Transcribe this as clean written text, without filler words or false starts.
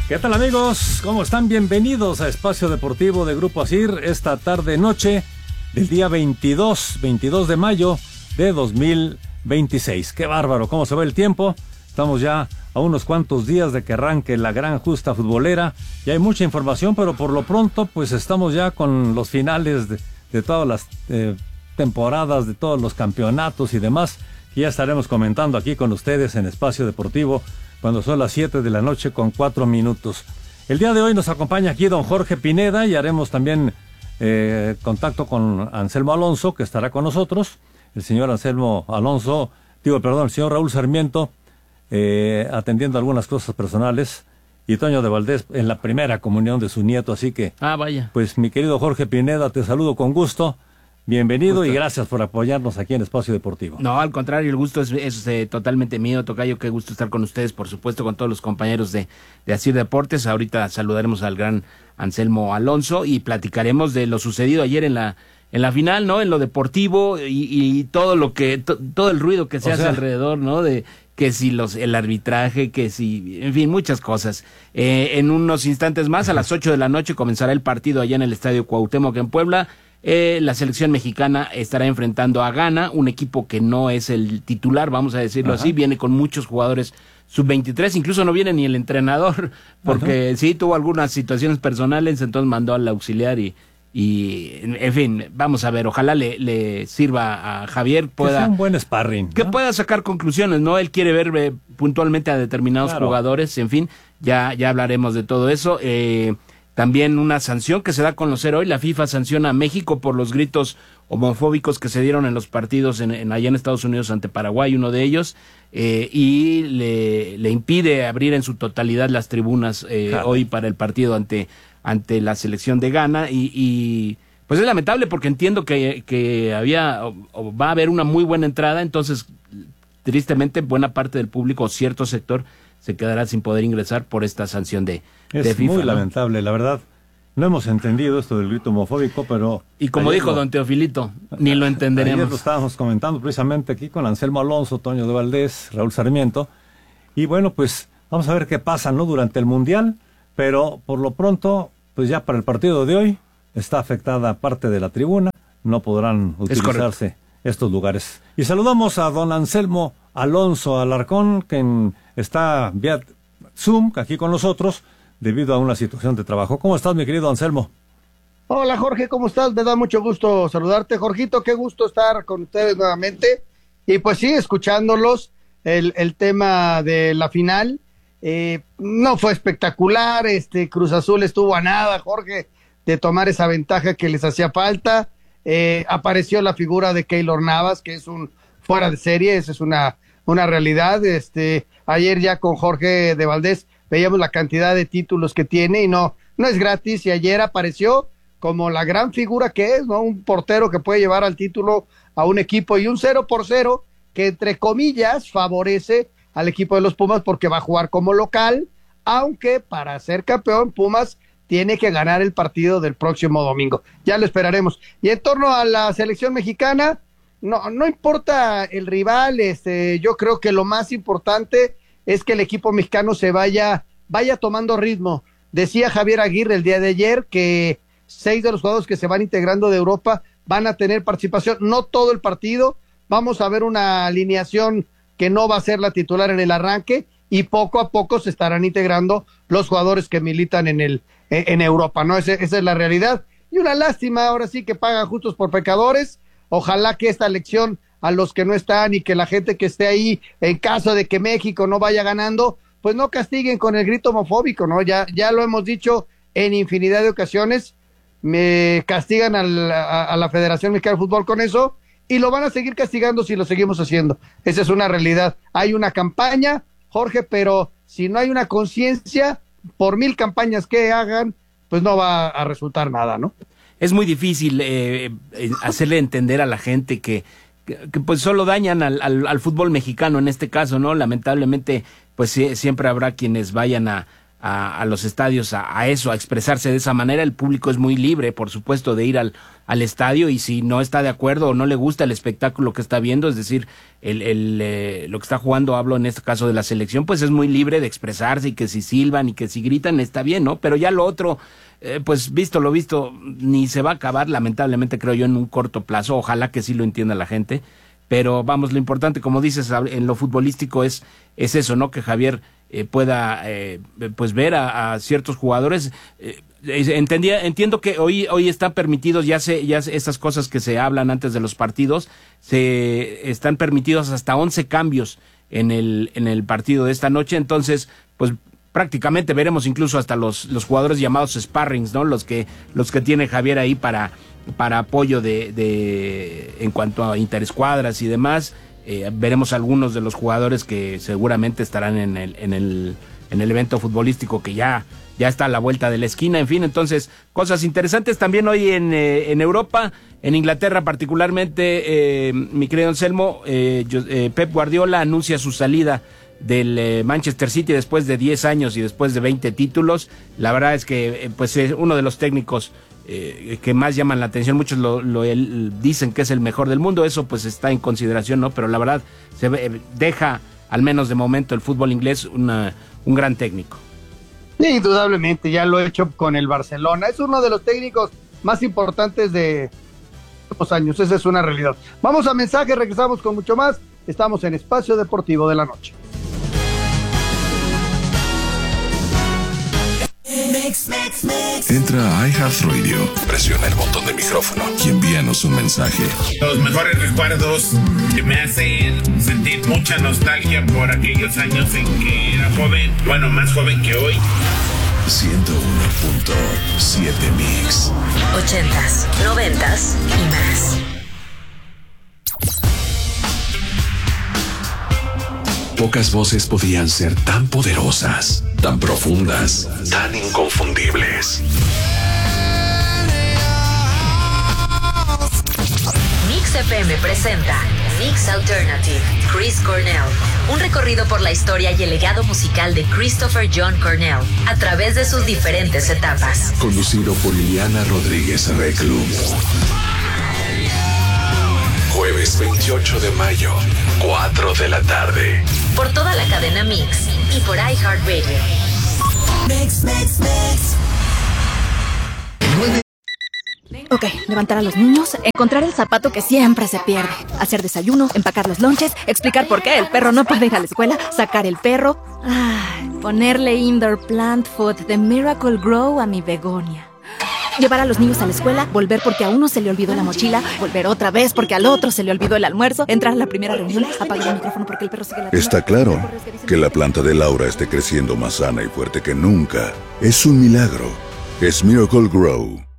¿Qué tal, amigos? ¿Cómo están? Bienvenidos a Espacio Deportivo de Grupo ASIR esta tarde-noche del día 22 de mayo de 2026. ¡Qué bárbaro! ¿Cómo se va el tiempo? Estamos ya a unos cuantos días de que arranque la gran justa futbolera. Ya hay mucha información, pero por lo pronto pues estamos ya con los finales de todas las temporadas, de todos los campeonatos y demás. Y ya estaremos comentando aquí con ustedes en Espacio Deportivo cuando son las 7 de la noche con 4 minutos. El día de hoy nos acompaña aquí don Jorge Pineda y haremos también contacto con Anselmo Alonso, que estará con nosotros. El señor Anselmo Alonso, el señor Raúl Sarmiento, atendiendo algunas cosas personales, y Toño de Valdés en la primera comunión de su nieto, así que... vaya. Pues mi querido Jorge Pineda, te saludo con gusto. Bienvenido y gracias por apoyarnos aquí en Espacio Deportivo. No, al contrario, el gusto es totalmente mío, tocayo. Qué gusto estar con ustedes, por supuesto, con todos los compañeros de ASIR Deportes. Ahorita saludaremos al gran Anselmo Alonso y platicaremos de lo sucedido ayer en la final, ¿no? En lo deportivo y todo lo que todo el ruido que se hace alrededor, ¿no? De que si el arbitraje, que si, en fin, muchas cosas. En unos instantes más, a las 8 de la noche, comenzará el partido allá en el Estadio Cuauhtémoc en Puebla. La selección mexicana estará enfrentando a Ghana, un equipo que no es el titular, vamos a decirlo así, viene con muchos jugadores sub-23, incluso no viene ni el entrenador, porque sí tuvo algunas situaciones personales, entonces mandó al auxiliar y en fin, vamos a ver, ojalá le sirva a Javier, que sea un buen sparring, ¿no? Que pueda sacar conclusiones, ¿no? Él quiere ver puntualmente a determinados jugadores, en fin, ya hablaremos de todo eso. También una sanción que se da a conocer hoy, la FIFA sanciona a México por los gritos homofóbicos que se dieron en los partidos allá en Estados Unidos ante Paraguay, uno de ellos, y le impide abrir en su totalidad las tribunas hoy para el partido ante la selección de Ghana, y pues es lamentable porque entiendo que había o va a haber una muy buena entrada, entonces tristemente buena parte del público, cierto sector, se quedará sin poder ingresar por esta sanción de FIFA. Es muy lamentable, la verdad. No hemos entendido esto del grito homofóbico, pero... Y como dijo don Teofilito, ni lo entenderemos. Ayer lo estábamos comentando precisamente aquí con Anselmo Alonso, Toño de Valdés, Raúl Sarmiento. Y bueno, pues vamos a ver qué pasa, ¿no? Durante el Mundial, pero por lo pronto, pues ya para el partido de hoy está afectada parte de la tribuna, no podrán utilizarse estos lugares. Y saludamos a don Anselmo Alonso Alarcón, que está vía Zoom aquí con nosotros debido a una situación de trabajo. ¿Cómo estás, mi querido Anselmo? Hola, Jorge, ¿cómo estás? Me da mucho gusto saludarte, Jorgito, qué gusto estar con ustedes nuevamente. Y pues sí, escuchándolos, el tema de la final, no fue espectacular, Cruz Azul estuvo a nada, Jorge, de tomar esa ventaja que les hacía falta. Apareció la figura de Keylor Navas, que es un fuera de serie, esa es una realidad. Ayer ya con Jorge de Valdés veíamos la cantidad de títulos que tiene y no es gratis, y ayer apareció como la gran figura que es, ¿no? Un portero que puede llevar al título a un equipo, y un 0-0 que entre comillas favorece al equipo de los Pumas porque va a jugar como local, aunque para ser campeón Pumas tiene que ganar el partido del próximo domingo. Ya lo esperaremos. Y en torno a la selección mexicana, no importa el rival, yo creo que lo más importante es que el equipo mexicano se vaya tomando ritmo. Decía Javier Aguirre el día de ayer que 6 de los jugadores que se van integrando de Europa van a tener participación, no todo el partido, vamos a ver una alineación que no va a ser la titular en el arranque, y poco a poco se estarán integrando los jugadores que militan en Europa, ¿no? Esa es la realidad, y una lástima, ahora sí que pagan justos por pecadores. Ojalá que esta lección a los que no están y que la gente que esté ahí, en caso de que México no vaya ganando, pues no castiguen con el grito homofóbico, ¿no? Ya lo hemos dicho en infinidad de ocasiones, me castigan a la Federación Mexicana de Fútbol con eso, y lo van a seguir castigando si lo seguimos haciendo. Esa es una realidad. Hay una campaña, Jorge, pero si no hay una conciencia, por 1000 campañas que hagan, pues no va a resultar nada, ¿no? Es muy difícil hacerle entender a la gente que pues solo dañan al fútbol mexicano en este caso, ¿no? Lamentablemente, pues siempre habrá quienes vayan a a los estadios a eso, a expresarse de esa manera. El público es muy libre, por supuesto, de ir al estadio, y si no está de acuerdo o no le gusta el espectáculo que está viendo, es decir, lo que está jugando, hablo en este caso de la selección, pues es muy libre de expresarse, y que si silban y que si gritan está bien, ¿no? Pero ya lo otro, pues visto lo visto, ni se va a acabar, lamentablemente, creo yo, en un corto plazo. Ojalá que sí lo entienda la gente, pero vamos, lo importante, como dices, en lo futbolístico es eso, ¿no? Que Javier pueda pues ver a ciertos jugadores. Entiendo que hoy están permitidos, ya estas cosas que se hablan antes de los partidos, se están permitidos hasta 11 cambios en el partido de esta noche. Entonces, pues prácticamente veremos incluso hasta los jugadores llamados sparrings, ¿no? Los que tiene Javier ahí para apoyo en cuanto a interescuadras y demás. Veremos algunos de los jugadores que seguramente estarán en el evento futbolístico que ya está a la vuelta de la esquina. En fin, entonces, cosas interesantes también hoy en Europa, en Inglaterra particularmente. Mi querido Anselmo, Pep Guardiola anuncia su salida del Manchester City después de 10 años y después de 20 títulos. La verdad es que pues es uno de los técnicos que más llaman la atención. Muchos dicen que es el mejor del mundo. Eso pues está en consideración, ¿no? Pero la verdad deja, al menos de momento, el fútbol inglés un gran técnico. Sí, indudablemente, ya lo he hecho con el Barcelona. Es uno de los técnicos más importantes de los años. Esa es una realidad. Vamos a mensaje, regresamos con mucho más. Estamos en Espacio Deportivo de la Noche. Entra a iHeartRadio, presiona el botón de micrófono y envíanos un mensaje. Los mejores recuerdos que me hacen sentir mucha nostalgia por aquellos años en que era joven, bueno, más joven que hoy. 101.7 Mix. 80s, 90s y más. Pocas voces podían ser tan poderosas, tan profundas, tan inconfundibles. Mix FM presenta Mix Alternative, Chris Cornell. Un recorrido por la historia y el legado musical de Christopher John Cornell a través de sus diferentes etapas. Conducido por Liliana Rodríguez Reclum. Jueves 28 de mayo, 4 de la tarde. Por toda la cadena Mix y por iHeartRadio. Mix. Ok, levantar a los niños, encontrar el zapato que siempre se pierde, hacer desayuno, empacar los lonches, explicar por qué el perro no puede ir a la escuela, sacar el perro, ponerle indoor plant food de Miracle Grow a mi begonia. Llevar a los niños a la escuela, volver porque a uno se le olvidó la mochila, volver otra vez porque al otro se le olvidó el almuerzo, entrar a la primera reunión, apagar el micrófono porque el perro sigue ladrando. Está claro que la planta de Laura esté creciendo más sana y fuerte que nunca. Es un milagro. Es Miracle Grow.